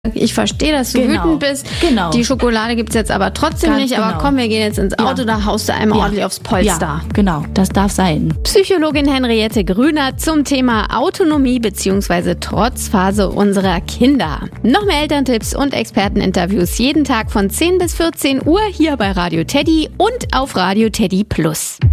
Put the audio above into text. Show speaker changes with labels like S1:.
S1: Ich verstehe, dass du wütend bist.
S2: Genau.
S1: Die Schokolade gibt's jetzt aber trotzdem nicht. Aber komm, wir gehen jetzt ins Auto, da haust du einmal ordentlich aufs Polster.
S2: Ja, genau, das darf sein.
S1: Psychologin Henriette Grüner zum Thema Autonomie bzw. Trotzphase unserer Kinder. Noch mehr Elterntipps und Experteninterviews jeden Tag von 10 bis 14 Uhr hier bei Radio Teddy und auf Radio Teddy Plus.